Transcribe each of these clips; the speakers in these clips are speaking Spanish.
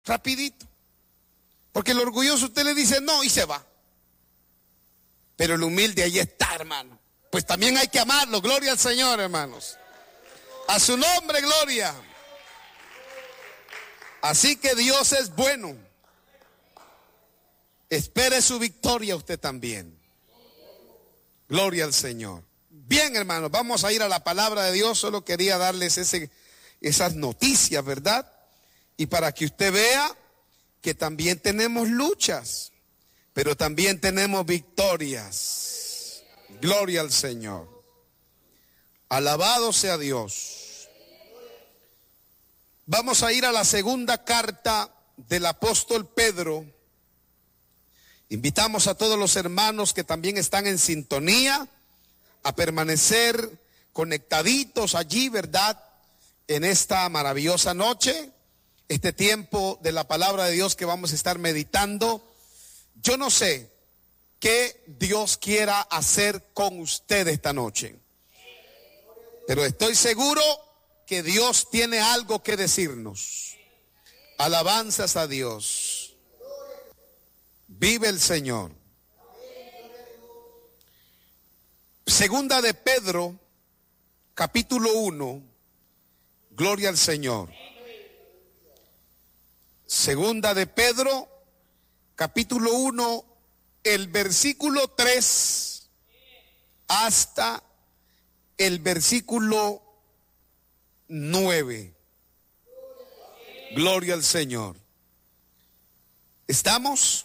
rapidito. Porque el orgulloso usted le dice no y se va. Pero el humilde ahí está, hermano. Pues también hay que amarlo. Gloria al Señor, hermanos. A su nombre, gloria. Así que Dios es bueno. Espere su victoria usted también. Gloria al Señor. Bien, hermanos, vamos a ir a la palabra de Dios. Solo quería darles esas noticias, ¿verdad? Y para que usted vea que también tenemos luchas, pero también tenemos victorias. Gloria al Señor. Alabado sea Dios. Vamos a ir a la segunda carta del apóstol Pedro. Invitamos a todos los hermanos que también están en sintonía a permanecer conectaditos allí, ¿verdad? En esta maravillosa noche, este tiempo de la palabra de Dios que vamos a estar meditando. Yo no sé qué Dios quiera hacer con usted esta noche, pero estoy seguro que Dios tiene algo que decirnos. Alabanzas a Dios. Vive el Señor. Segunda de Pedro, capítulo 1. Gloria al Señor. Segunda de Pedro, capítulo 1, el versículo 3 hasta el versículo 9. Gloria al Señor. ¿Estamos?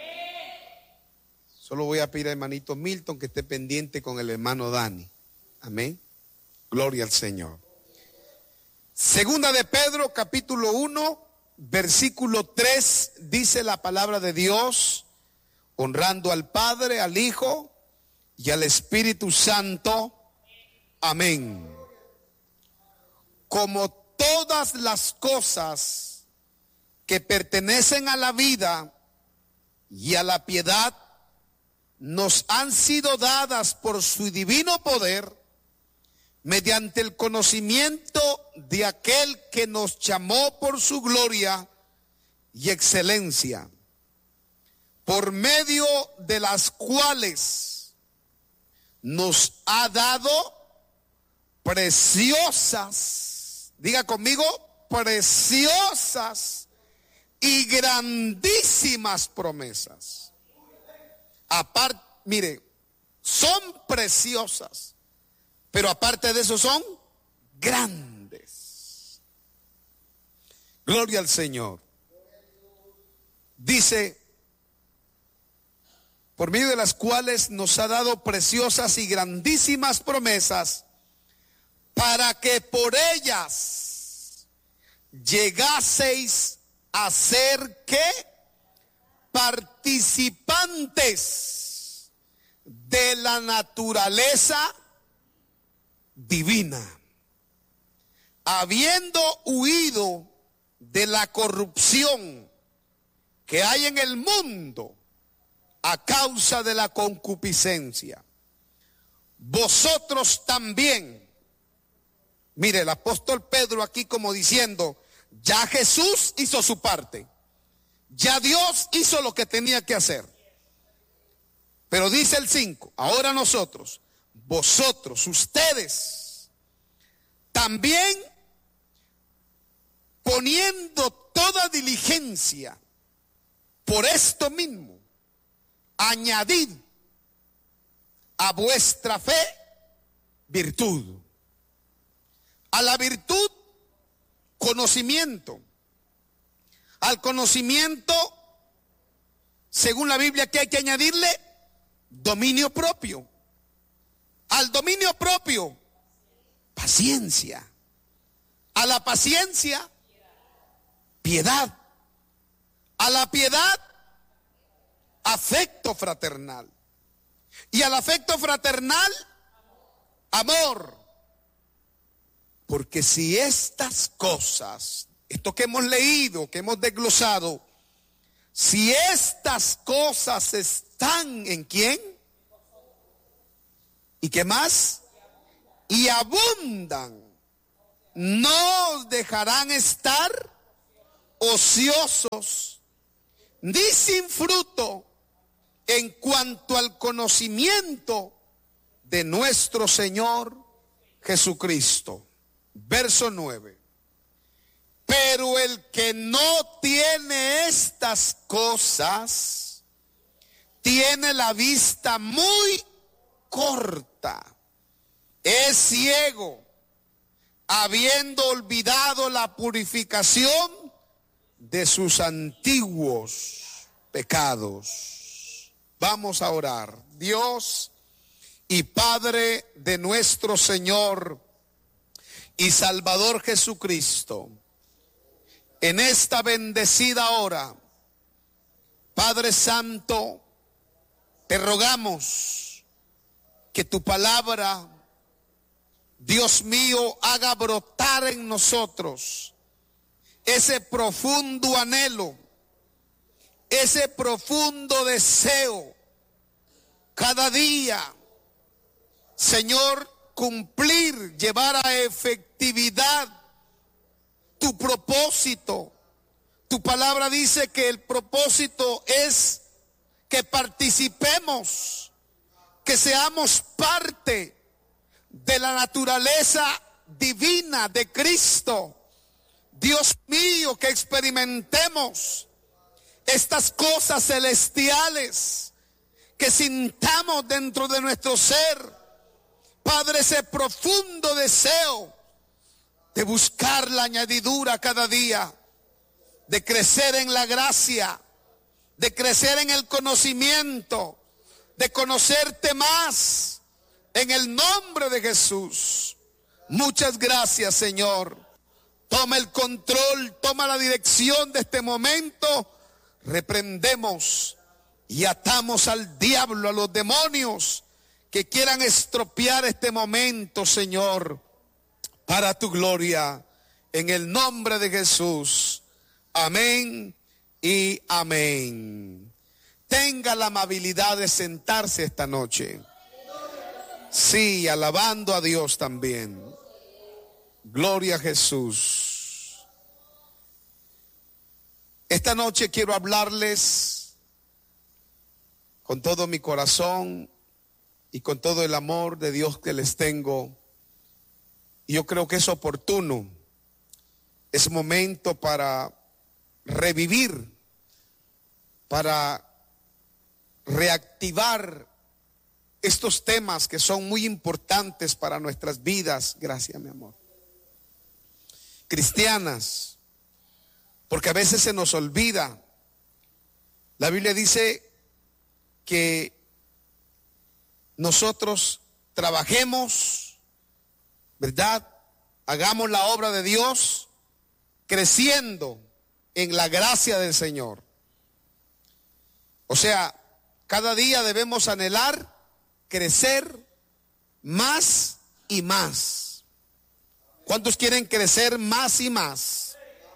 Solo voy a pedir al hermanito Milton que esté pendiente con el hermano Dani. Amén. Gloria al Señor. Segunda de Pedro, capítulo 1, versículo 3, dice la palabra de Dios, honrando al Padre, al Hijo y al Espíritu Santo. Amén. Como todas las cosas que pertenecen a la vida y a la piedad nos han sido dadas por su divino poder, mediante el conocimiento de aquel que nos llamó por su gloria y excelencia, por medio de las cuales nos ha dado preciosas, diga conmigo, preciosas y grandísimas promesas. Aparte, mire, son preciosas, pero aparte de eso son grandes. Gloria al Señor. Dice, por medio de las cuales nos ha dado preciosas y grandísimas promesas, para que por ellas llegaseis a ser, ¿qué? Participantes de la naturaleza divina, habiendo huido de la corrupción que hay en el mundo a causa de la concupiscencia. Vosotros también, mire el apóstol Pedro aquí como diciendo, ya Jesús hizo su parte, ya Dios hizo lo que tenía que hacer. Pero dice el 5, ahora nosotros, vosotros, ustedes, también poniendo toda diligencia por esto mismo, añadid a vuestra fe virtud, a la virtud conocimiento, al conocimiento, según la Biblia, ¿qué hay que añadirle? Dominio propio. Al dominio propio, paciencia. A la paciencia, piedad. A la piedad, afecto fraternal. Y al afecto fraternal, amor. Porque si estas cosas, esto que hemos leído, que hemos desglosado, si estas cosas están en ¿quién? ¿Y qué más? Y abundan, no os dejarán estar ociosos, ni sin fruto en cuanto al conocimiento de nuestro Señor Jesucristo. Verso 9. Pero el que no tiene estas cosas, tiene la vista muy corta, es ciego, habiendo olvidado la purificación de sus antiguos pecados. Vamos a orar. Dios y Padre de nuestro Señor y Salvador Jesucristo, en esta bendecida hora, Padre Santo, te rogamos que tu palabra, Dios mío, haga brotar en nosotros ese profundo anhelo, ese profundo deseo, cada día, Señor, cumplir, llevar a efectividad tu propósito. Tu palabra dice que el propósito es que participemos, que seamos parte de la naturaleza divina de Cristo. Dios mío, que experimentemos estas cosas celestiales, que sintamos dentro de nuestro ser, Padre, ese profundo deseo de buscar la añadidura cada día, de crecer en la gracia, de crecer en el conocimiento, de conocerte más, en el nombre de Jesús. Muchas gracias, Señor. Toma el control, toma la dirección de este momento. Reprendemos y atamos al diablo, a los demonios que quieran estropear este momento, Señor, para tu gloria, en el nombre de Jesús. Amén y amén. Tenga la amabilidad de sentarse esta noche. Sí, alabando a Dios también. Gloria a Jesús. Esta noche quiero hablarles con todo mi corazón y con todo el amor de Dios que les tengo. Y yo creo que es oportuno, es momento para revivir, para reactivar estos temas que son muy importantes para nuestras vidas. Gracias, mi amor. Cristianas, porque a veces se nos olvida. La Biblia dice que nosotros trabajemos, ¿verdad? Hagamos la obra de Dios creciendo en la gracia del Señor. O sea, cada día debemos anhelar crecer más y más. ¿Cuántos quieren crecer más y más?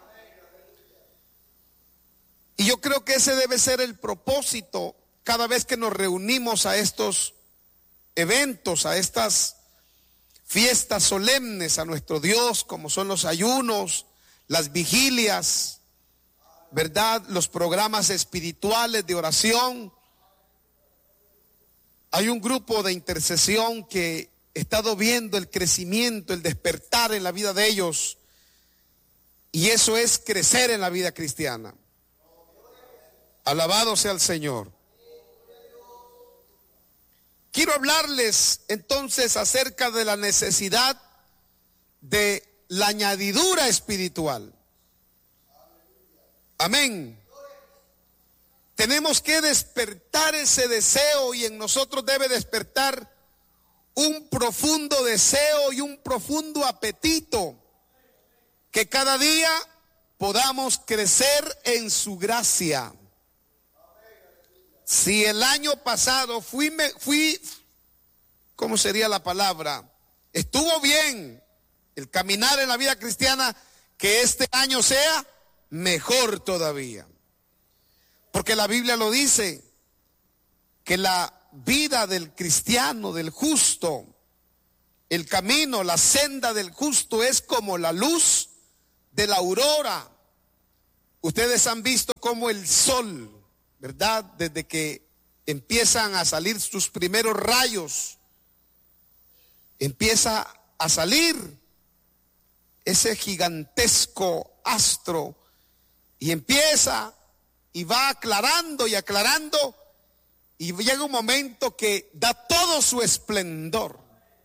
Y yo creo que ese debe ser el propósito cada vez que nos reunimos a estos eventos, a estas fiestas solemnes a nuestro Dios, como son los ayunos, las vigilias, ¿verdad? Los programas espirituales de oración. Hay un grupo de intercesión que he estado viendo el crecimiento, el despertar en la vida de ellos, y eso es crecer en la vida cristiana. Alabado sea el Señor. Quiero hablarles entonces acerca de la necesidad de la añadidura espiritual. Amén. Tenemos que despertar ese deseo, y en nosotros debe despertar un profundo deseo y un profundo apetito, que cada día podamos crecer en su gracia. Si el año pasado fui, ¿cómo sería la palabra? Estuvo bien el caminar en la vida cristiana, que este año sea mejor todavía. Porque la Biblia lo dice, que la vida del cristiano, del justo, el camino, la senda del justo es como la luz de la aurora, Ustedes han visto cómo el sol, ¿verdad? Desde que empiezan a salir sus primeros rayos, empieza a salir ese gigantesco astro y empieza y va aclarando y aclarando y llega un momento que da todo su esplendor.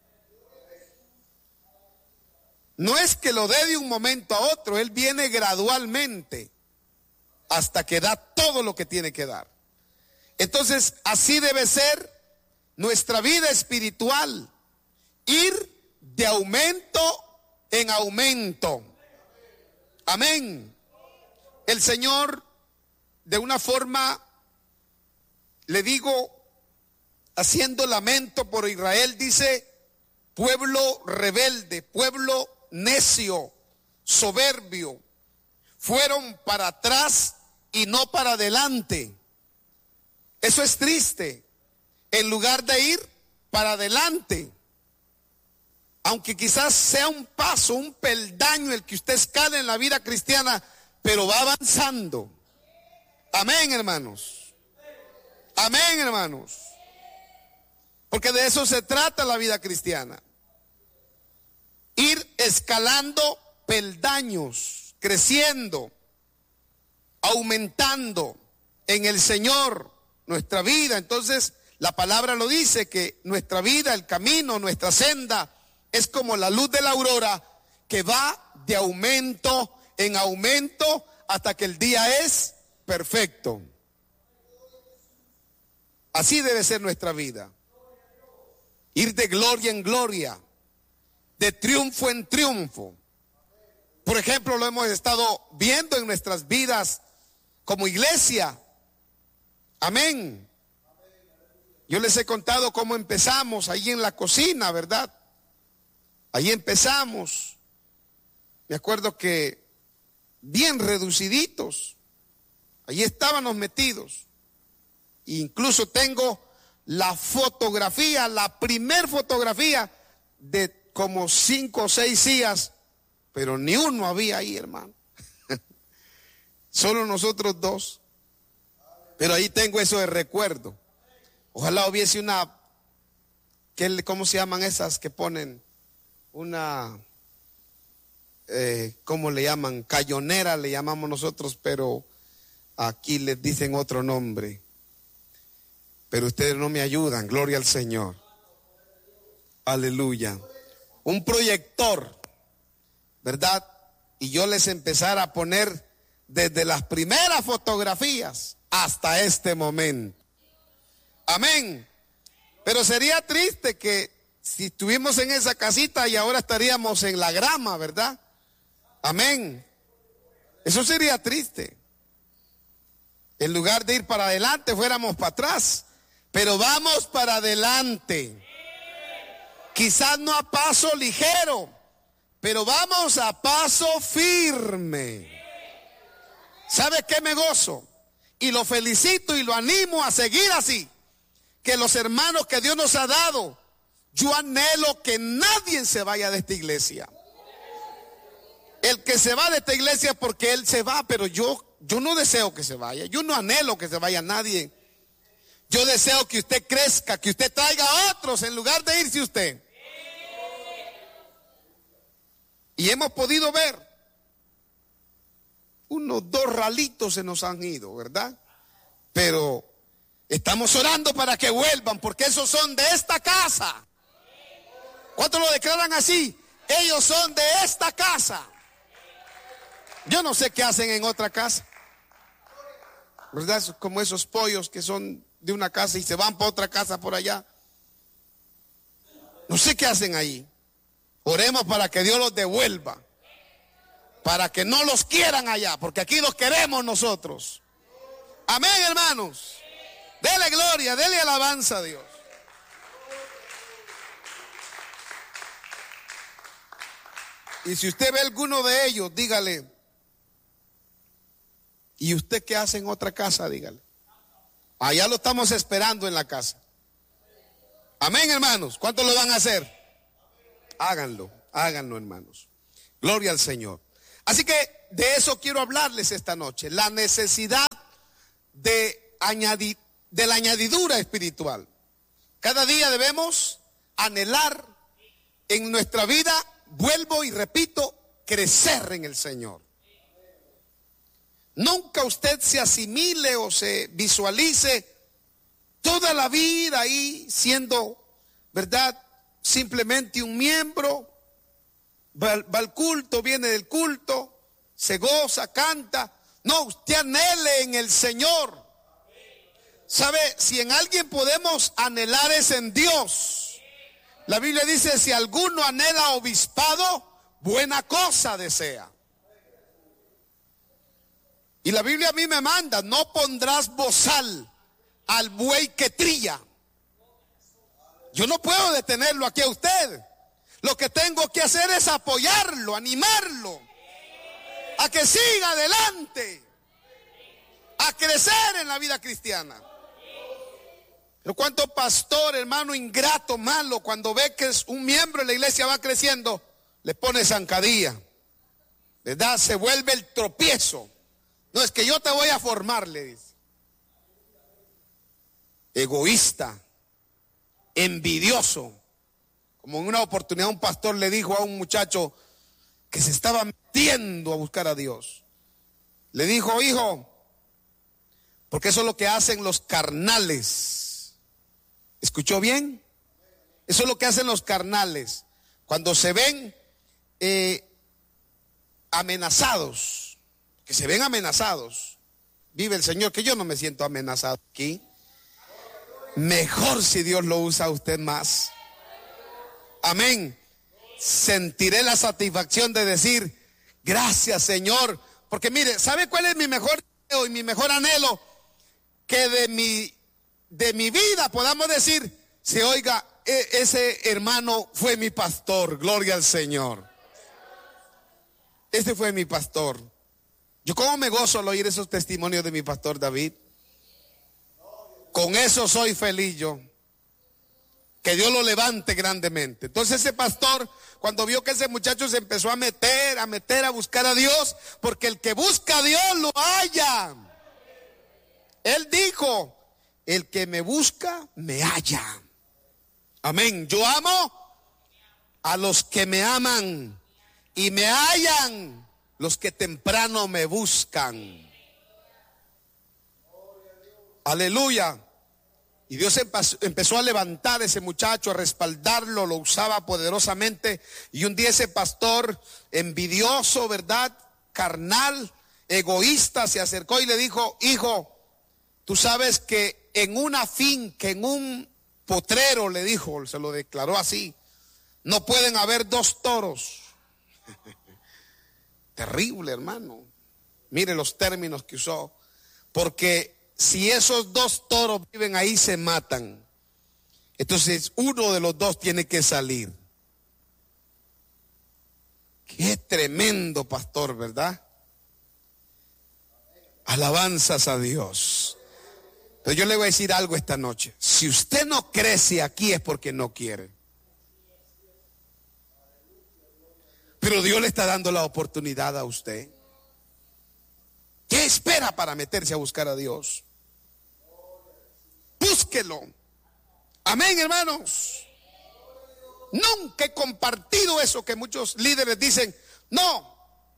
No es que lo dé de un momento a otro, él viene gradualmente hasta que da todo lo que tiene que dar. Entonces, así debe ser nuestra vida espiritual, ir de aumento en aumento. Amén. El Señor, de una forma, le digo, haciendo lamento por Israel, dice: pueblo rebelde, pueblo necio, soberbio, fueron para atrás y no para adelante. Eso es triste. En lugar de ir para adelante, aunque quizás sea un paso, un peldaño el que usted escala en la vida cristiana, pero va avanzando. Amén, hermanos. Amén, hermanos. Porque de eso se trata la vida cristiana. Ir escalando peldaños, creciendo, aumentando en el Señor nuestra vida. Entonces, la palabra lo dice, que nuestra vida, el camino, nuestra senda, es como la luz de la aurora que va de aumento en aumento hasta que el día es perfecto. Así debe ser nuestra vida. Ir de gloria en gloria, de triunfo en triunfo. Por ejemplo, lo hemos estado viendo en nuestras vidas como iglesia. Amén. Yo les he contado cómo empezamos ahí en la cocina, ¿verdad? Ahí empezamos. Me acuerdo que bien reduciditos. Ahí estábamos metidos. Incluso tengo la fotografía, la primer fotografía de como 5 o 6 sillas, pero ni uno había ahí, hermano. Solo nosotros 2. Pero ahí tengo eso de recuerdo. Ojalá hubiese una, ¿cómo se llaman esas que ponen? Una, ¿cómo le llaman? Cayonera le llamamos nosotros, pero aquí les dicen otro nombre. Pero ustedes no me ayudan, gloria al Señor. Aleluya. Un proyector, ¿verdad? Y yo les empezara a poner desde las primeras fotografías hasta este momento. Amén. Pero sería triste que si estuvimos en esa casita y ahora estaríamos en la grama, ¿verdad? Amén. Eso sería triste. En lugar de ir para adelante, fuéramos para atrás. Pero vamos para adelante. Quizás no a paso ligero, pero vamos a paso firme. ¿Sabe qué me gozo? Y lo felicito y lo animo a seguir así. Que los hermanos que Dios nos ha dado, yo anhelo que nadie se vaya de esta iglesia. El que se va de esta iglesia porque él se va, pero yo no deseo que se vaya. Yo no anhelo que se vaya nadie. Yo deseo que usted crezca, que usted traiga a otros en lugar de irse usted. Y hemos podido ver, unos 2 ralitos se nos han ido, ¿verdad? Pero estamos orando para que vuelvan, porque esos son de esta casa. ¿Cuántos lo declaran así? Ellos son de esta casa. Yo no sé qué hacen en otra casa, ¿verdad? Como esos pollos que son de una casa y se van para otra casa por allá. No sé qué hacen ahí. Oremos para que Dios los devuelva, para que no los quieran allá, porque aquí los queremos nosotros. Amén, hermanos. Dele gloria, dele alabanza a Dios. Y si usted ve alguno de ellos, dígale: ¿y usted qué hace en otra casa? Dígale. Allá lo estamos esperando en la casa. Amén, hermanos. ¿Cuántos lo van a hacer? Háganlo, háganlo, hermanos. Gloria al Señor. Así que de eso quiero hablarles esta noche, la necesidad de la añadidura espiritual. Cada día debemos anhelar en nuestra vida, vuelvo y repito, crecer en el Señor. Nunca usted se asimile o se visualice toda la vida ahí siendo, ¿verdad?, simplemente un miembro. Va al culto, viene del culto, se goza, canta. No, usted anhele en el Señor. ¿Sabe? Si en alguien podemos anhelar es en Dios. La Biblia dice, si alguno anhela obispado, buena cosa desea. Y la Biblia a mí me manda, no pondrás bozal al buey que trilla. Yo no puedo detenerlo aquí a usted. Lo que tengo que hacer es apoyarlo, animarlo, a que siga adelante, a crecer en la vida cristiana. Pero cuánto pastor, hermano ingrato, malo, cuando ve que es un miembro de la iglesia va creciendo, le pone zancadilla, ¿verdad? Se vuelve el tropiezo. No, es que yo te voy a formar, le dice. Egoísta, envidioso. Como en una oportunidad un pastor le dijo a un muchacho que se estaba metiendo a buscar a Dios. Le dijo, hijo, porque eso es lo que hacen los carnales. ¿Escuchó bien? Eso es lo que hacen los carnales. Cuando se ven amenazados, que se ven amenazados. Vive el Señor, que yo no me siento amenazado aquí. Mejor si Dios lo usa a usted más. Amén. Sentiré la satisfacción de decir, gracias Señor. Porque mire, ¿sabe cuál es mi mejor deseo y mi mejor anhelo? Que de mi vida podamos decir, se oiga, ese hermano fue mi pastor, gloria al Señor. Este fue mi pastor. Yo cómo me gozo al oír esos testimonios de mi pastor David. Con eso soy feliz yo. Que Dios lo levante grandemente. Entonces ese pastor, cuando vio que ese muchacho se empezó a meter, a buscar a Dios, porque el que busca a Dios lo halla. Él dijo, el que me busca, me halla. Amén. Yo amo a los que me aman y me hallan los que temprano me buscan. Aleluya. Y Dios empezó a levantar a ese muchacho, a respaldarlo, lo usaba poderosamente. Y un día ese pastor envidioso, ¿verdad?, carnal, egoísta, se acercó y le dijo, hijo, tú sabes que en una finca, en un potrero, le dijo, se lo declaró así, no pueden haber dos toros. Terrible, hermano. Mire los términos que usó. Porque si esos dos toros viven ahí, se matan. Entonces uno de los dos tiene que salir. Qué tremendo pastor, ¿verdad? Alabanzas a Dios. Pero yo le voy a decir algo esta noche. Si usted no crece aquí es porque no quiere. Pero Dios le está dando la oportunidad a usted. ¿Qué espera para meterse a buscar a Dios? Búsquelo. Amén, hermanos. Nunca he compartido eso que muchos líderes dicen, no,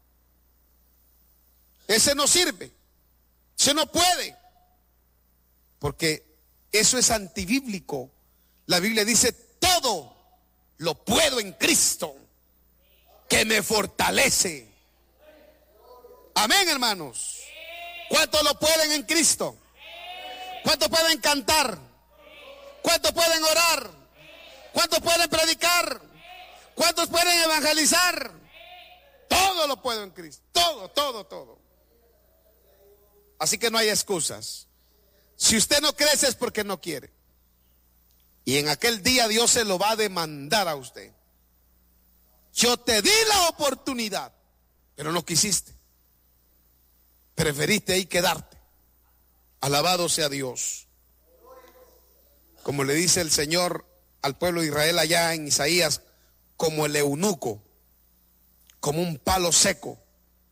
ese no sirve, ese no puede, porque eso es antibíblico. La Biblia dice, todo lo puedo en Cristo que me fortalece. Amén, hermanos. ¿Cuántos lo pueden en Cristo? ¿Cuántos pueden cantar? ¿Cuántos pueden orar? ¿Cuántos pueden predicar? ¿Cuántos pueden evangelizar? Todo lo puedo en Cristo. Todo. Así que no hay excusas. Si usted no crece es porque no quiere. Y en aquel día Dios se lo va a demandar a usted. Yo te di la oportunidad, pero no quisiste. Preferiste ahí quedarte. Alabado sea Dios. Como le dice el Señor al pueblo de Israel allá en Isaías, como el eunuco, como un palo seco.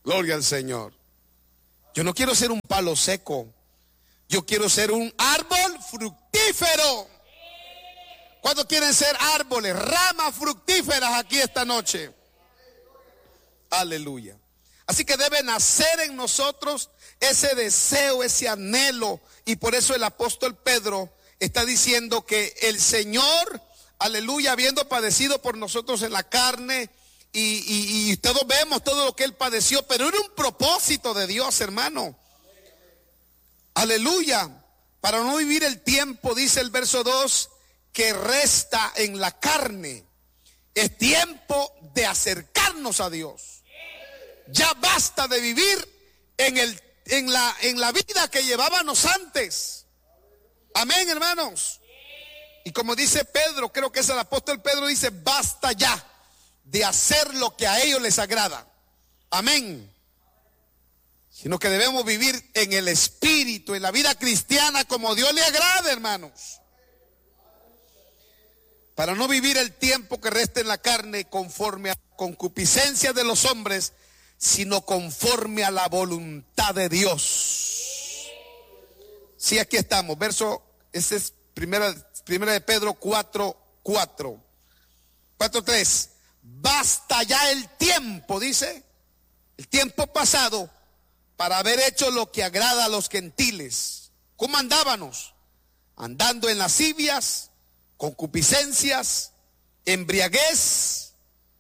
Gloria al Señor. Yo no quiero ser un palo seco. Yo quiero ser un árbol fructífero. ¿Cuántos quieren ser árboles, ramas fructíferas aquí esta noche? Aleluya. Así que debe nacer en nosotros ese deseo, ese anhelo. Y por eso el apóstol Pedro está diciendo que el Señor, aleluya, habiendo padecido por nosotros en la carne, y todos vemos todo lo que Él padeció, pero era un propósito de Dios, hermano. Aleluya. Para no vivir el tiempo, dice el verso 2, que resta en la carne. Es tiempo de acercarnos a Dios. Ya basta de vivir en la vida que llevábamos antes. Amén, hermanos. Y como dice Pedro, creo que es el apóstol Pedro, dice: basta ya de hacer lo que a ellos les agrada. Amén. Sino que debemos vivir en el Espíritu, en la vida cristiana como Dios le agrada, hermanos. Para no vivir el tiempo que resta en la carne conforme a la concupiscencia de los hombres, sino conforme a la voluntad de Dios. Sí, aquí estamos. Ese es primera de Pedro 4:3. Basta ya el tiempo, dice, el tiempo pasado, para haber hecho lo que agrada a los gentiles. ¿Cómo andábamos? Andando en lascivias, concupiscencias, embriagueces,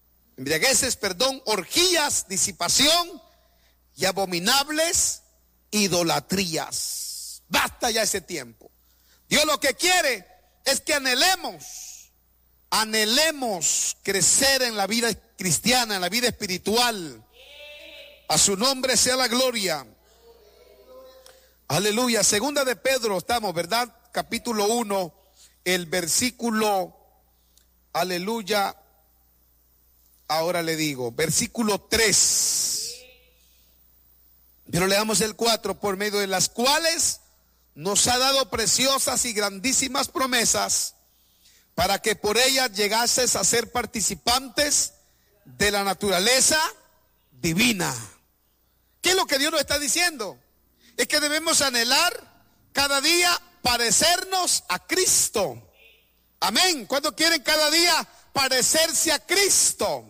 orgías, disipación y abominables idolatrías. Basta ya ese tiempo. Dios lo que quiere es que anhelemos crecer en la vida cristiana, en la vida espiritual. A su nombre sea la gloria. Aleluya. Segunda de Pedro estamos, ¿verdad? Capítulo 1, el versículo, aleluya, ahora le digo, versículo 3. Pero leamos el 4, por medio de las cuales nos ha dado preciosas y grandísimas promesas, para que por ellas llegases a ser participantes de la naturaleza divina. ¿Qué es lo que Dios nos está diciendo? Es que debemos anhelar cada día parecernos a Cristo. Amén. ¿Cuántos quieren cada día parecerse a Cristo?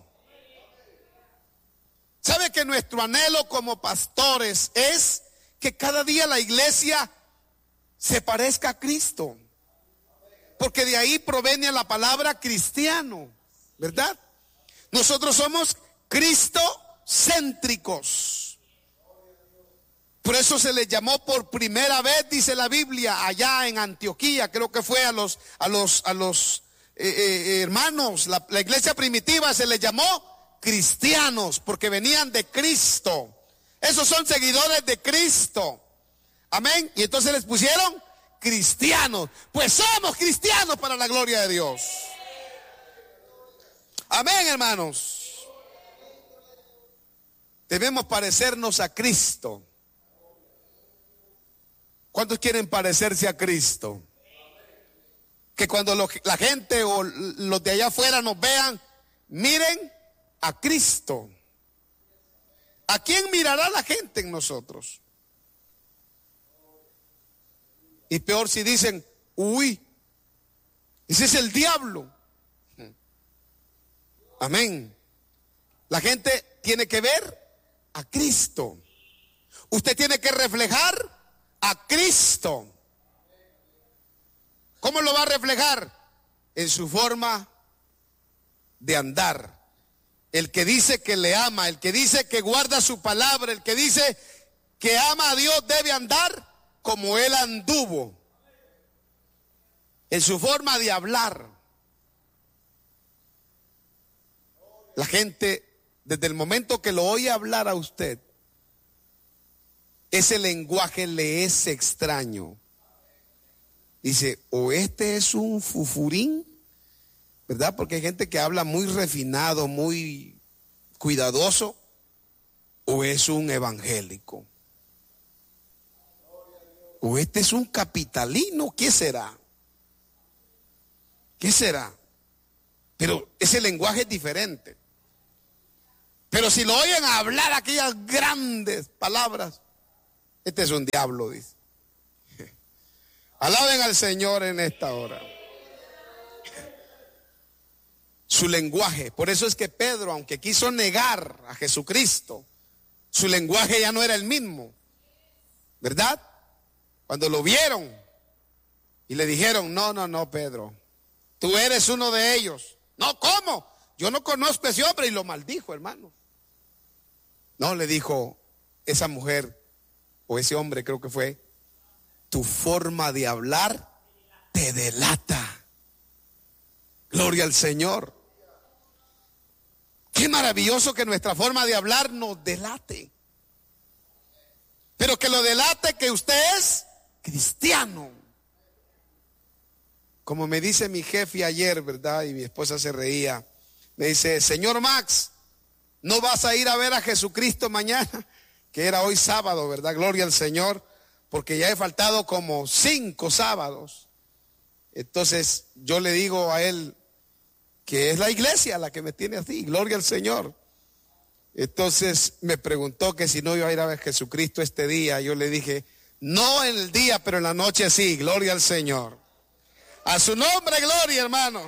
¿Sabe que nuestro anhelo como pastores es que cada día la iglesia se parezca a Cristo? Porque de ahí proviene la palabra cristiano, ¿verdad? Nosotros somos cristocéntricos. Por eso se les llamó por primera vez, dice la Biblia, allá en Antioquía, creo que fue a los hermanos, la iglesia primitiva se les llamó cristianos, porque venían de Cristo. Esos son seguidores de Cristo. Amén. Y entonces les pusieron cristianos. Pues somos cristianos para la gloria de Dios. Amén, hermanos. Debemos parecernos a Cristo. ¿Cuántos quieren parecerse a Cristo? Que cuando la gente o los de allá afuera nos vean, miren a Cristo. ¿A quién mirará la gente en nosotros? Y peor si dicen, uy, ese es el diablo. Amén. La gente tiene que ver a Cristo. Usted tiene que reflejar a Cristo. ¿Cómo lo va a reflejar? En su forma de andar. El que dice que le ama, el que dice que guarda su palabra, el que dice que ama a Dios debe andar como Él anduvo. En su forma de hablar. La gente, desde el momento que lo oye hablar a usted, ese lenguaje le es extraño. Dice, o este es un fufurín, ¿verdad? Porque hay gente que habla muy refinado, muy cuidadoso, o es un evangélico. O este es un capitalino, ¿qué será? ¿Qué será? Pero ese lenguaje es diferente. Pero si lo oyen hablar aquellas grandes palabras, este es un diablo, dice. Alaben al Señor en esta hora. Su lenguaje, por eso es que Pedro, aunque quiso negar a Jesucristo, su lenguaje ya no era el mismo, ¿verdad? Cuando lo vieron y le dijeron, no, Pedro, tú eres uno de ellos. No, ¿cómo? Yo no conozco a ese hombre, y lo maldijo, hermano. No, le dijo esa mujer, o ese hombre creo que fue, tu forma de hablar te delata. Gloria al Señor. Qué maravilloso que nuestra forma de hablar nos delate. Pero que lo delate que usted es cristiano. Como me dice mi jefe ayer, ¿verdad? Y mi esposa se reía. Me dice, señor Max, ¿no vas a ir a ver a Jesucristo mañana? Que era hoy sábado, ¿verdad? Gloria al Señor. Porque ya he faltado como 5 sábados. Entonces yo le digo a él que es la iglesia la que me tiene así. Gloria al Señor. Entonces me preguntó que si no iba a ir a ver a Jesucristo este día. Yo le dije, no en el día, pero en la noche sí. Gloria al Señor. A su nombre, gloria, hermano.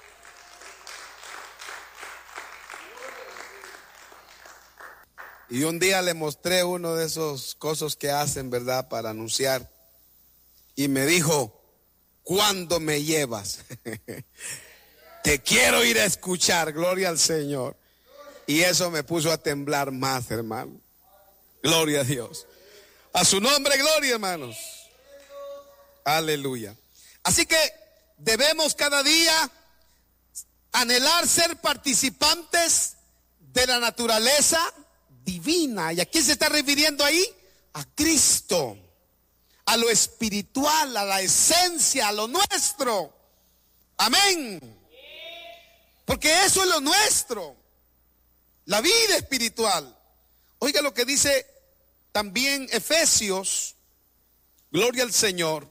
Y un día le mostré uno de esos cosas que hacen, ¿verdad? Para anunciar. Y me dijo, ¿cuándo me llevas? Te quiero ir a escuchar, gloria al Señor. Y eso me puso a temblar más, hermano. Gloria a Dios. A su nombre, gloria, hermanos. Aleluya. Así que debemos cada día anhelar ser participantes de la naturaleza divina. ¿Y a quién se está refiriendo ahí? A Cristo, a lo espiritual, a la esencia, a lo nuestro. Amén. Porque eso es lo nuestro, la vida espiritual. Oiga lo que dice también Efesios, gloria al Señor.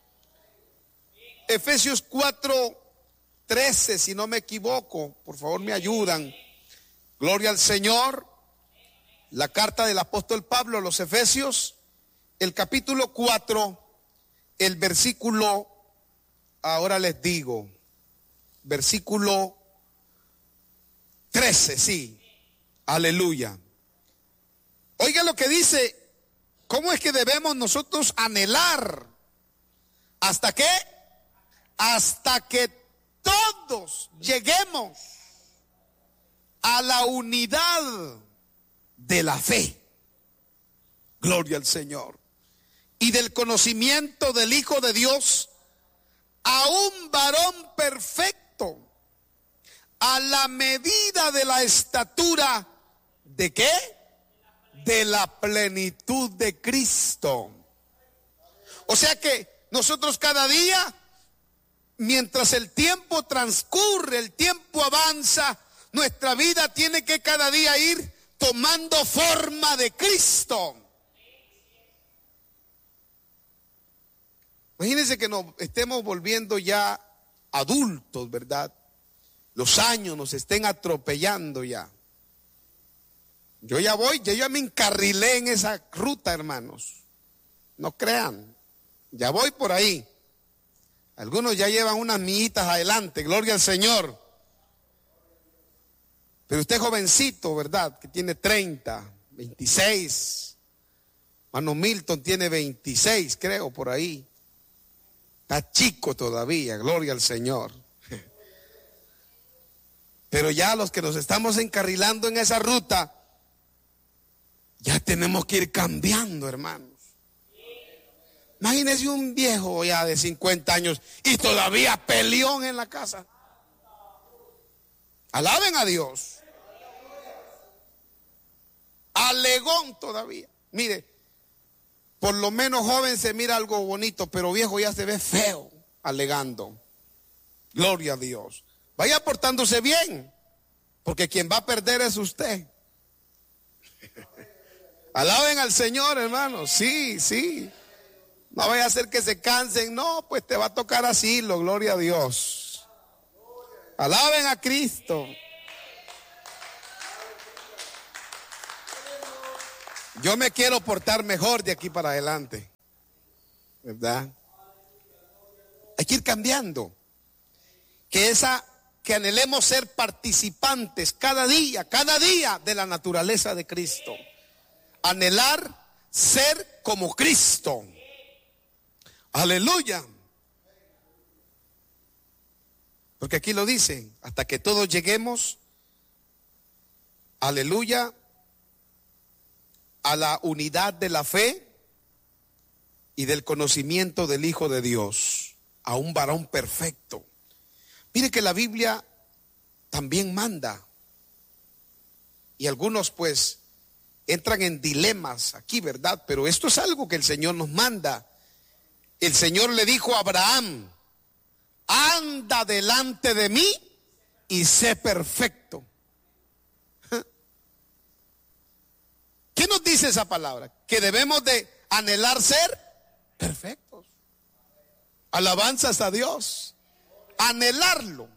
Efesios 4:13, si no me equivoco, por favor me ayudan. Gloria al Señor. La carta del apóstol Pablo a los Efesios, el capítulo 4, el versículo, ahora les digo, versículo 13, sí, aleluya. Oiga lo que dice, ¿cómo es que debemos nosotros anhelar? ¿Hasta qué? Hasta que todos lleguemos a la unidad de la fe, gloria al Señor, y del conocimiento del Hijo de Dios, a un varón perfecto, a la medida de la estatura, ¿de qué? De la plenitud de Cristo. O sea que nosotros cada día, mientras el tiempo transcurre, el tiempo avanza, nuestra vida tiene que cada día ir tomando forma de Cristo. Imagínense que nos estemos volviendo ya adultos, ¿verdad? Los años nos estén atropellando ya. Yo ya me encarrilé en esa ruta, hermanos. No crean, ya voy por ahí. Algunos ya llevan unas millitas adelante, gloria al Señor. Pero usted jovencito, ¿verdad? Que tiene 30, 26. Hermano Milton tiene 26, creo, por ahí. Está chico todavía, gloria al Señor. Pero ya los que nos estamos encarrilando en esa ruta, ya tenemos que ir cambiando, hermanos. Imagínese un viejo ya de 50 años y todavía peleón en la casa. Alaben a Dios. Alegón todavía. Mire, por lo menos joven se mira algo bonito, pero viejo ya se ve feo, alegando. Gloria a Dios. Vaya portándose bien, porque quien va a perder es usted. Alaben al Señor, hermanos. Sí, sí. No vaya a hacer que se cansen. No, pues te va a tocar asilo, gloria a Dios. Alaben a Cristo. Yo me quiero portar mejor de aquí para adelante, ¿verdad? Hay que ir cambiando. Que anhelemos ser participantes cada día de la naturaleza de Cristo. Anhelar ser como Cristo. Aleluya. Porque aquí lo dice, hasta que todos lleguemos, aleluya, a la unidad de la fe y del conocimiento del Hijo de Dios, a un varón perfecto. Mire que la Biblia también manda, y algunos pues entran en dilemas aquí, ¿verdad? Pero esto es algo que el Señor nos manda. El Señor le dijo a Abraham: anda delante de mí y sé perfecto. ¿Qué nos dice esa palabra? Que debemos de anhelar ser perfectos. Alabanzas a Dios. Anhelarlo.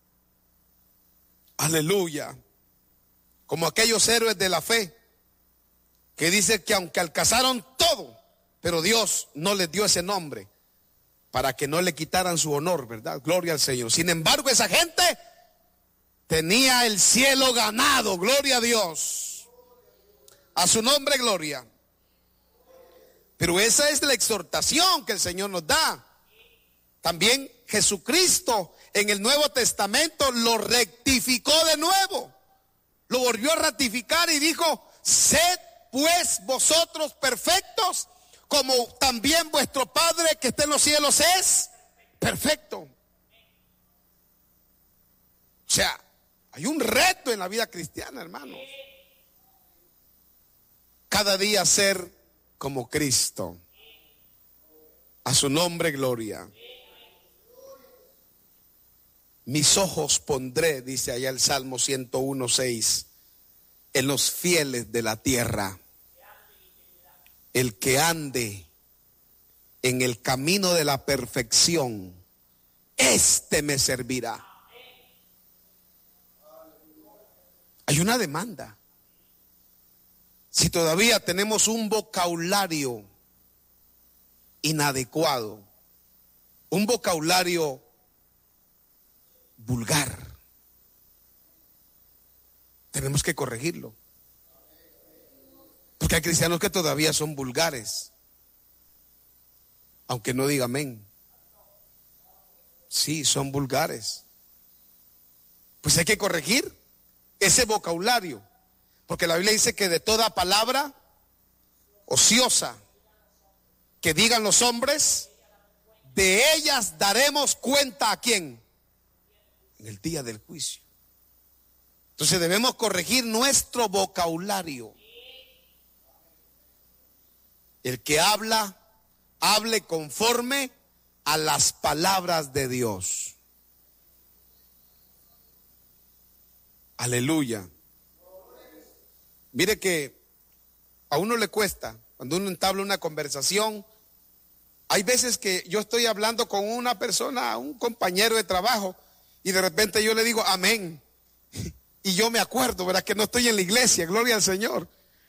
Aleluya. Como aquellos héroes de la fe que dice que aunque alcanzaron todo, pero Dios no les dio ese nombre para que no le quitaran su honor, ¿verdad? Gloria al Señor. Sin embargo, esa gente tenía el cielo ganado. Gloria a Dios. A su nombre, gloria. Pero esa es la exhortación que el Señor nos da. También Jesucristo en el Nuevo Testamento lo rectificó de nuevo. Lo volvió a ratificar y dijo: sed pues vosotros perfectos, como también vuestro Padre que está en los cielos es perfecto. O sea, hay un reto en la vida cristiana, hermanos. Cada día ser como Cristo. A su nombre, gloria. Mis ojos pondré, dice allá el Salmo 101:6, en los fieles de la tierra. El que ande en el camino de la perfección, este me servirá. Hay una demanda. Si todavía tenemos un vocabulario inadecuado, un vocabulario vulgar, tenemos que corregirlo. Porque hay cristianos que todavía son vulgares, aunque no diga amén. Sí, son vulgares. Pues hay que corregir ese vocabulario, porque la Biblia dice que de toda palabra ociosa que digan los hombres, de ellas daremos cuenta ¿a quién? En el día del juicio. Entonces debemos corregir nuestro vocabulario. El que habla, hable conforme a las palabras de Dios. Aleluya. Mire que a uno le cuesta, cuando uno entabla una conversación. Hay veces que yo estoy hablando con una persona, un compañero de trabajo, y de repente yo le digo amén. Y yo me acuerdo, ¿verdad? Que no estoy en la iglesia, gloria al Señor.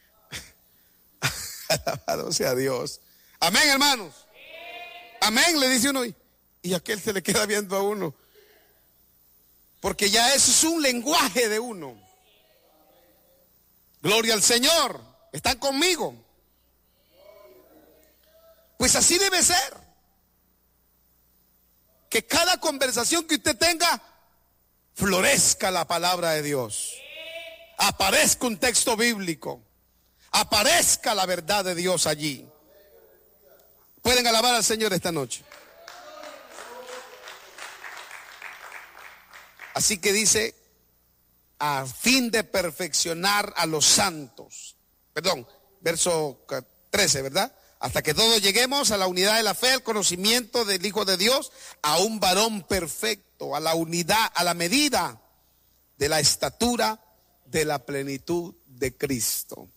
Alabado sea Dios. Amén, hermanos. Amén, le dice uno. Y aquel se le queda viendo a uno. Porque ya eso es un lenguaje de uno. Gloria al Señor. ¿Están conmigo? Pues así debe ser. Que cada conversación que usted tenga florezca la palabra de Dios. Aparezca un texto bíblico. Aparezca la verdad de Dios allí. Pueden alabar al Señor esta noche. Así que dice, a fin de perfeccionar a los santos. Perdón, verso 13, ¿verdad? Hasta que todos lleguemos a la unidad de la fe, al conocimiento del Hijo de Dios, a un varón perfecto, a la unidad, a la medida de la estatura de la plenitud de Cristo.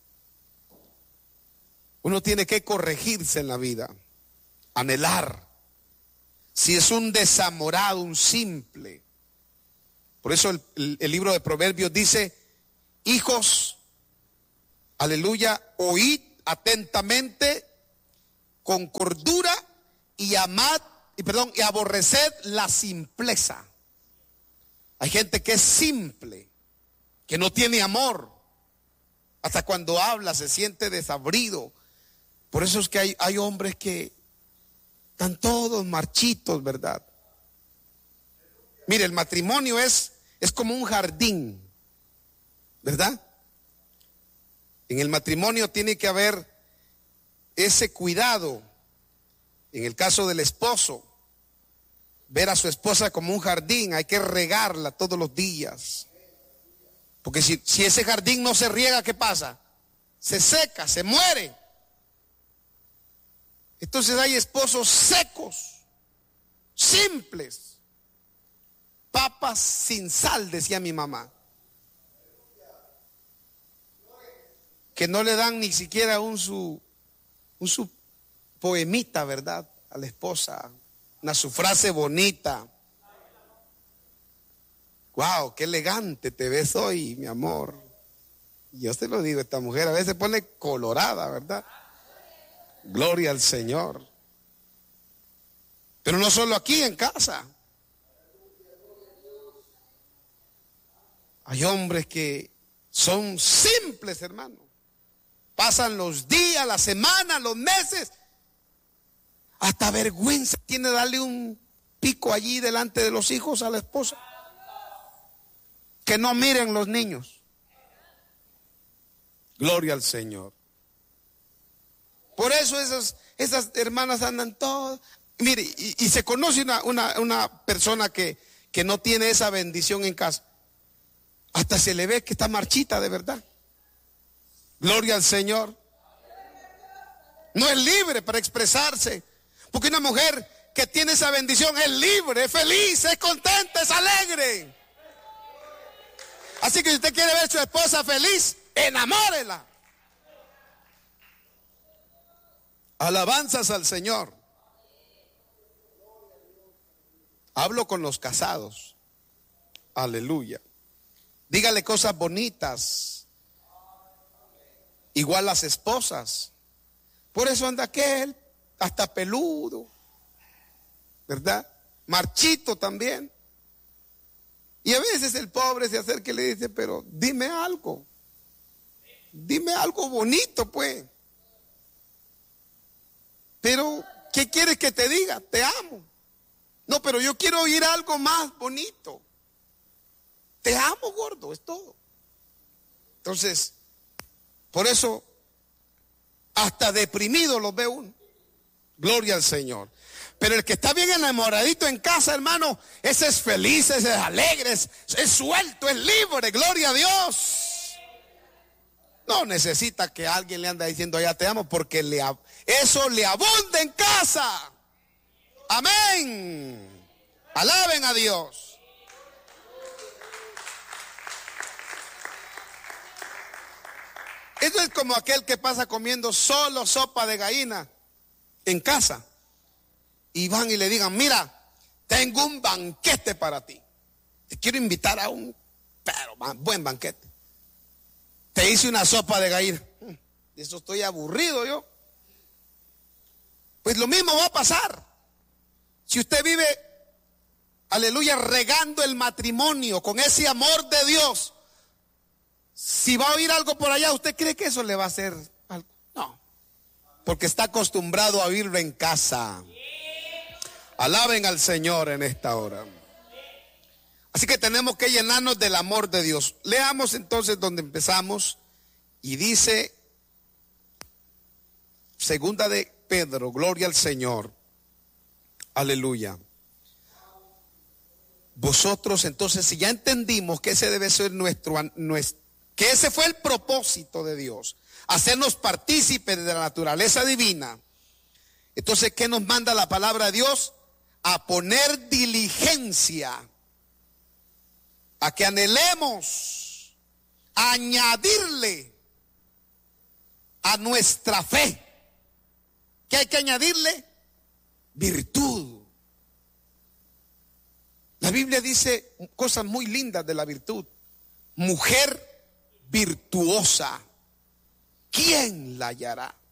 Uno tiene que corregirse en la vida, anhelar. Si es un desamorado, un simple. Por eso el libro de Proverbios dice: hijos, aleluya, oíd atentamente, con cordura, y aborreced la simpleza. Hay gente que es simple, que no tiene amor. Hasta cuando habla se siente desabrido. Por eso es que hay hombres que están todos marchitos, ¿verdad? Mire, el matrimonio es como un jardín, ¿verdad? En el matrimonio tiene que haber ese cuidado. En el caso del esposo, ver a su esposa como un jardín, hay que regarla todos los días. Porque si ese jardín no se riega, ¿qué pasa? Se seca, se muere. Entonces hay esposos secos, simples, papas sin sal, decía mi mamá, que no le dan ni siquiera su poemita, ¿verdad? A la esposa, su frase bonita. Wow, qué elegante te ves hoy, mi amor. Yo te lo digo, esta mujer a veces pone colorada, ¿verdad? Gloria al Señor. Pero no solo aquí en casa. Hay hombres que son simples, hermano. Pasan los días, las semanas, los meses. Hasta vergüenza tiene darle un pico allí delante de los hijos a la esposa. Que no miren los niños. Gloria al Señor. Por eso esas hermanas andan todas. Mire, y se conoce una persona que no tiene esa bendición en casa. Hasta se le ve que está marchita de verdad. Gloria al Señor. No es libre para expresarse. Porque una mujer que tiene esa bendición es libre, es feliz, es contenta, es alegre. Así que si usted quiere ver a su esposa feliz, enamórela. Alabanzas al Señor. Hablo con los casados. Aleluya. Dígale cosas bonitas. Igual las esposas. Por eso anda aquel, hasta peludo, ¿verdad? Marchito también. Y a veces el pobre se acerca y le dice, pero dime algo bonito, pues. Pero, ¿qué quieres que te diga? Te amo. No, pero yo quiero oír algo más bonito. Te amo, gordo, es todo. Entonces, por eso, hasta deprimido los ve uno. Gloria al Señor. Pero el que está bien enamoradito en casa, hermano, ese es feliz, ese es alegre, es suelto, es libre. Gloria a Dios. No necesita que alguien le ande diciendo ya te amo, porque eso le abunda en casa. Amén. Alaben a Dios. Eso es como aquel que pasa comiendo solo sopa de gallina en casa. Y van y le digan, mira, tengo un banquete para ti. Te quiero invitar a un buen banquete. Te hice una sopa de gallina. De eso estoy aburrido yo. Pues lo mismo va a pasar. Si usted vive, aleluya, regando el matrimonio con ese amor de Dios, si va a oír algo por allá, ¿usted cree que eso le va a hacer algo? No, porque está acostumbrado a oírlo en casa. Alaben al Señor en esta hora. Así que tenemos que llenarnos del amor de Dios. Leamos entonces donde empezamos. Y dice, segunda de Pedro, gloria al Señor. Aleluya. Vosotros entonces, si ya entendimos que ese debe ser que ese fue el propósito de Dios, hacernos partícipes de la naturaleza divina. Entonces, ¿qué nos manda la palabra de Dios? A poner diligencia, a que anhelemos añadirle a nuestra fe. ¿Qué hay que añadirle? Virtud. La Biblia dice cosas muy lindas de la virtud. Mujer virtuosa, ¿quién la hallará?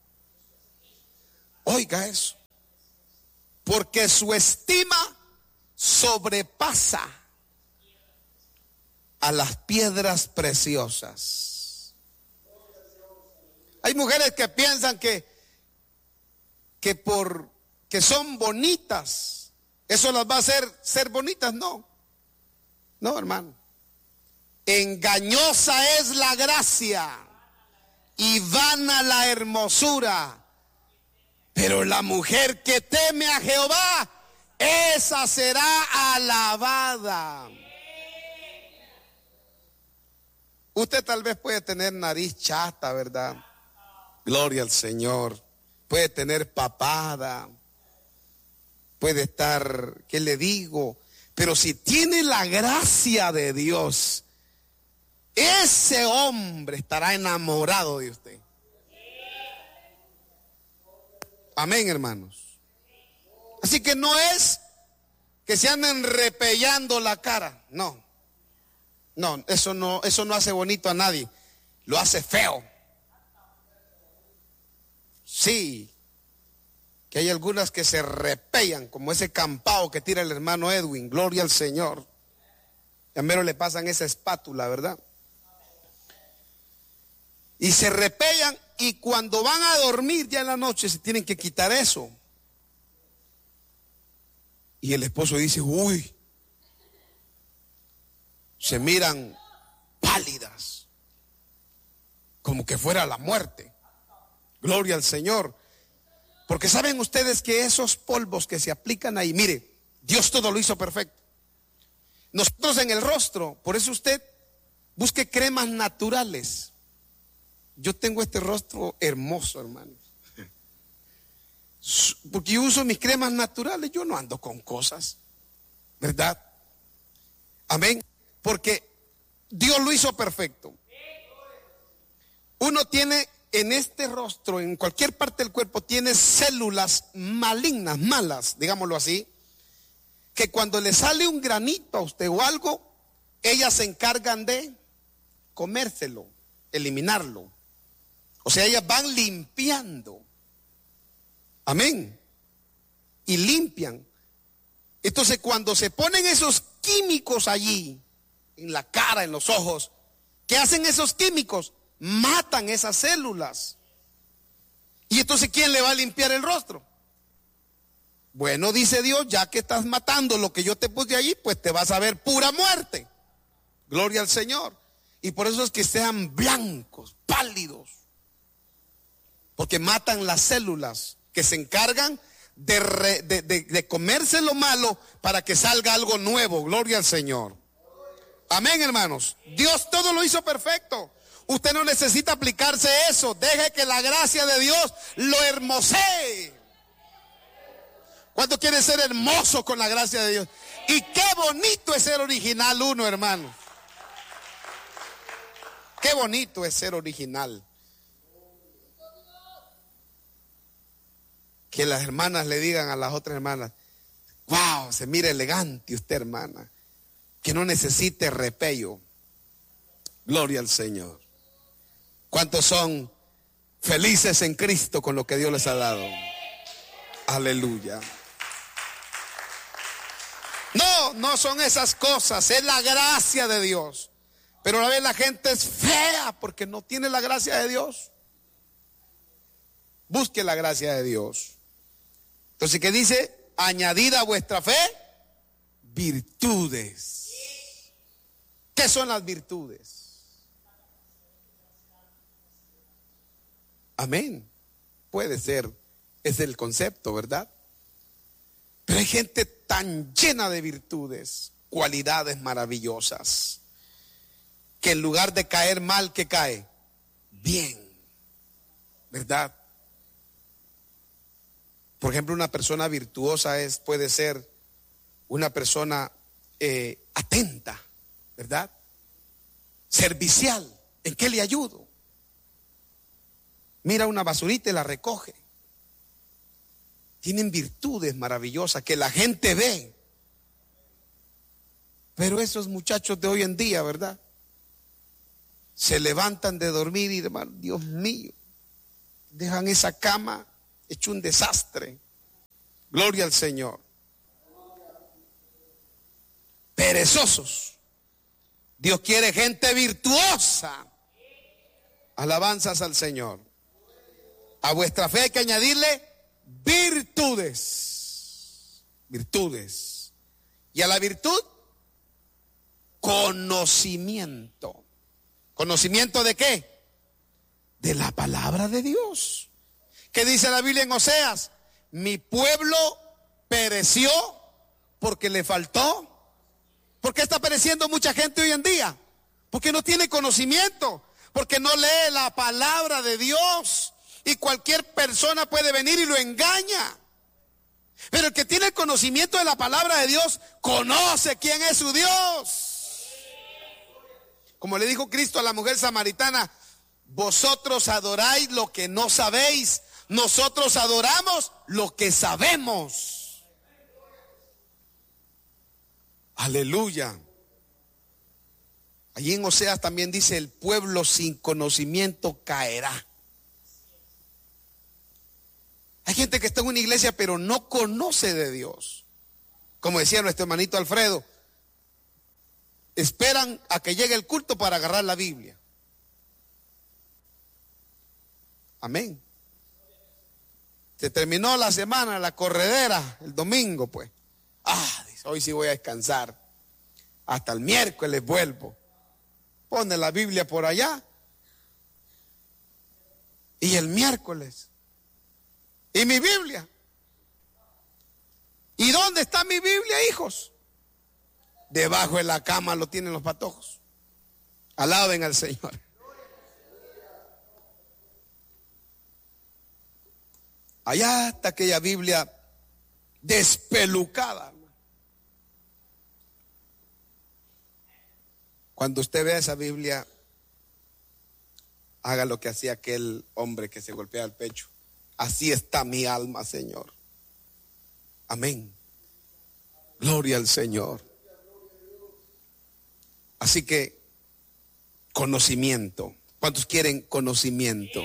Oiga eso. Porque su estima sobrepasa a las piedras preciosas. Hay mujeres que piensan que porque son bonitas, eso las va a hacer ser bonitas. No, hermano. Engañosa es la gracia y vana la hermosura. Pero la mujer que teme a Jehová, esa será alabada. Usted tal vez puede tener nariz chata, ¿verdad? Gloria al Señor. Puede tener papada. Puede estar, ¿qué le digo? Pero si tiene la gracia de Dios, ese hombre estará enamorado de usted. Amén, hermanos. Así que no es que se anden repellando la cara. No, eso no hace bonito a nadie. Lo hace feo. Sí, que hay algunas que se repellan, como ese campao que tira el hermano Edwin. Gloria al Señor. Y a mero le pasan esa espátula, ¿verdad? Y se repellan, y cuando van a dormir ya en la noche se tienen que quitar eso. Y el esposo dice, uy, se miran pálidas, como que fuera la muerte. Gloria al Señor. Porque saben ustedes que esos polvos que se aplican ahí, mire, Dios todo lo hizo perfecto. Nosotros en el rostro, por eso usted busque cremas naturales. Yo tengo este rostro hermoso, hermano. Porque yo uso mis cremas naturales, yo no ando con cosas, ¿verdad? Amén. Porque Dios lo hizo perfecto. Uno tiene en este rostro, en cualquier parte del cuerpo, tiene células malignas, malas, digámoslo así, que cuando le sale un granito a usted o algo, ellas se encargan de comérselo, eliminarlo. O sea, ellas van limpiando. Amén. Y limpian. Entonces, cuando se ponen esos químicos allí, en la cara, en los ojos, ¿qué hacen esos químicos? Matan esas células. Y entonces, ¿quién le va a limpiar el rostro? Bueno, dice Dios, ya que estás matando lo que yo te puse allí, pues te vas a ver pura muerte. Gloria al Señor. Y por eso es que sean blancos, pálidos. Porque matan las células que se encargan de comerse lo malo para que salga algo nuevo. Gloria al Señor. Amén, hermanos. Dios todo lo hizo perfecto. Usted no necesita aplicarse eso. Deje que la gracia de Dios lo hermosee. ¿Cuántos quieren ser hermosos con la gracia de Dios? Y qué bonito es ser original uno, hermano. Qué bonito es ser original. Que las hermanas le digan a las otras hermanas, wow, se mira elegante usted, hermana, que no necesite repello. Gloria al Señor. ¿Cuántos son felices en Cristo con lo que Dios les ha dado? Aleluya. No son esas cosas, es la gracia de Dios. Pero a veces la gente es fea porque no tiene la gracia de Dios. Busque la gracia de Dios. Entonces, ¿qué dice? Añadida a vuestra fe, virtudes. ¿Qué son las virtudes? Amén. Puede ser, es el concepto, ¿verdad? Pero hay gente tan llena de virtudes, cualidades maravillosas, que en lugar de caer mal, ¿qué cae? Bien, ¿verdad? Por ejemplo, una persona virtuosa puede ser una persona atenta, ¿verdad? Servicial. ¿En qué le ayudo? Mira una basurita y la recoge. Tienen virtudes maravillosas que la gente ve. Pero esos muchachos de hoy en día, ¿verdad? Se levantan de dormir y demás, Dios mío, dejan esa cama hecho un desastre. Gloria al Señor. Perezosos. Dios quiere gente virtuosa. Alabanzas al Señor. A vuestra fe hay que añadirle virtudes. Virtudes. Y a la virtud, conocimiento. ¿Conocimiento de qué? De la palabra de Dios. ¿Qué dice la Biblia en Oseas? Mi pueblo pereció porque le faltó. ¿Por qué está pereciendo mucha gente hoy en día? Porque no tiene conocimiento, porque no lee la palabra de Dios. Y cualquier persona puede venir y lo engaña. Pero el que tiene el conocimiento de la palabra de Dios, conoce quién es su Dios. Como le dijo Cristo a la mujer samaritana, vosotros adoráis lo que no sabéis, nosotros adoramos lo que sabemos. Aleluya. Allí en Oseas también dice, el pueblo sin conocimiento caerá. Hay gente que está en una iglesia pero no conoce de Dios. Como decía nuestro hermanito Alfredo, esperan a que llegue el culto para agarrar la Biblia. Amén. Se terminó la semana, la corredera, el domingo pues. Dice, hoy sí voy a descansar. Hasta el miércoles vuelvo. Pone la Biblia por allá. Y el miércoles. ¿Y mi Biblia? ¿Y dónde está mi Biblia, hijos? Debajo de la cama lo tienen los patojos. Alaben al Señor. Allá está aquella Biblia despelucada. Cuando usted vea esa Biblia, haga lo que hacía aquel hombre que se golpea el pecho. Así está mi alma, Señor. Amén. Gloria al Señor. Así que, conocimiento. ¿Cuántos quieren conocimiento?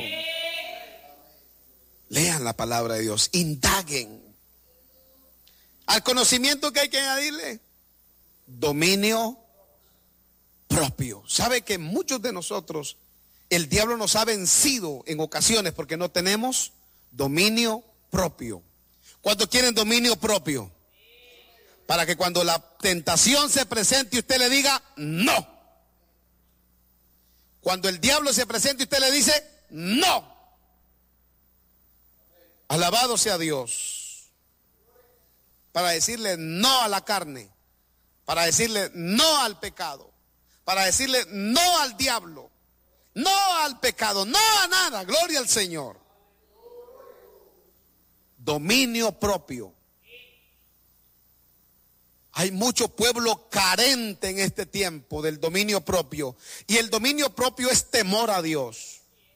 Lean la palabra de Dios, indaguen. Al conocimiento que hay que añadirle, dominio propio. ¿Sabe que muchos de nosotros, el diablo nos ha vencido en ocasiones porque no tenemos dominio propio? ¿Cuántos quieren dominio propio? Para que cuando la tentación se presente usted le diga no. Cuando el diablo se presente usted le dice no. Alabado sea Dios. Para decirle no a la carne, para decirle no al pecado, para decirle no al diablo, no al pecado, no a nada. Gloria al Señor. Dominio propio. Hay mucho pueblo carente en este tiempo del dominio propio. Y el dominio propio es temor a Dios.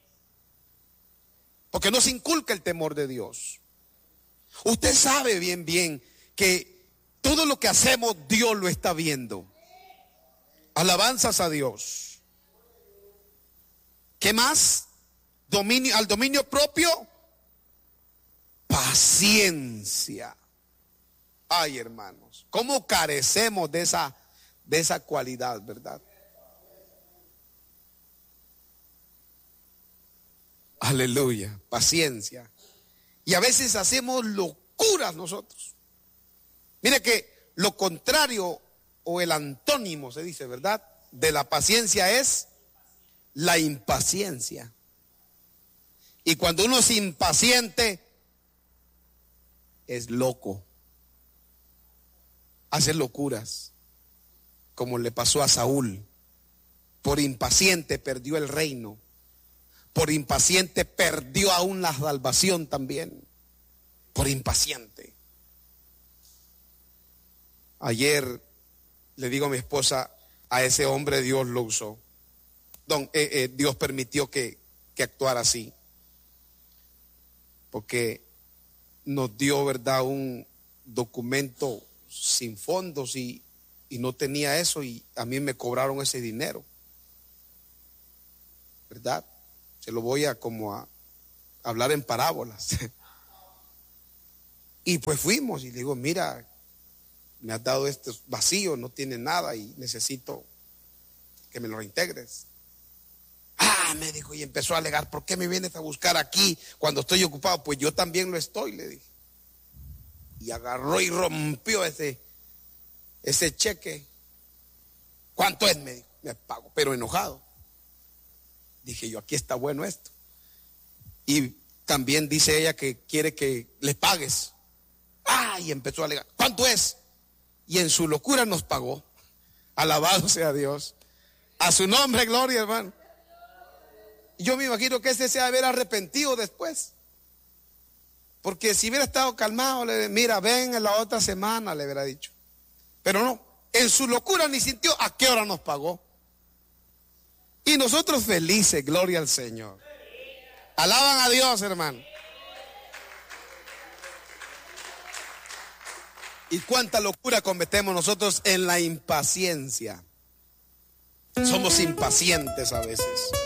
Porque no se inculca el temor de Dios. Usted sabe bien que todo lo que hacemos Dios lo está viendo. Alabanzas a Dios. ¿Qué más? Al dominio propio, paciencia. Ay, hermanos, ¿cómo carecemos de esa cualidad, verdad? Aleluya, paciencia. Y a veces hacemos locuras nosotros. Mire que lo contrario o el antónimo se dice, ¿verdad? De la paciencia es la impaciencia. Y cuando uno es impaciente, es loco. Hace locuras, como le pasó a Saúl. Por impaciente perdió el reino. Por impaciente perdió aún la salvación también. Por impaciente. Ayer le digo a mi esposa, a ese hombre Dios lo usó. Dios permitió que actuara así. Porque nos dio, ¿verdad?, un documento sin fondos y no tenía eso y a mí me cobraron ese dinero. ¿Verdad? Se lo voy a hablar en parábolas. Y pues fuimos y le digo, mira, me has dado este vacío, no tiene nada y necesito que me lo reintegres. Me dijo, y empezó a alegar, ¿por qué me vienes a buscar aquí cuando estoy ocupado? Pues yo también lo estoy, le dije. Y agarró y rompió ese cheque. ¿Cuánto es? Me dijo, me pago, pero enojado. Dije yo, aquí está bueno esto. Y también dice ella que quiere que le pagues. Y empezó a alegar, ¿cuánto es? Y en su locura nos pagó. Alabado sea Dios. A su nombre, gloria, hermano. Yo me imagino que ese se ha de haber arrepentido después. Porque si hubiera estado calmado, mira, ven en la otra semana, le hubiera dicho. Pero no, en su locura ni sintió a qué hora nos pagó. Y nosotros felices, gloria al Señor. Alaban a Dios, hermano. Y cuánta locura cometemos nosotros en la impaciencia. Somos impacientes a veces.